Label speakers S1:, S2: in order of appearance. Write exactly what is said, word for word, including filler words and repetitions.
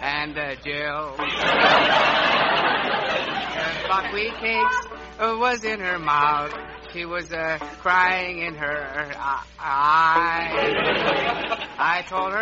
S1: and uh, Jill. uh, buckwheat cakes uh, was in her mouth. She was uh, crying in her uh, eye. I told her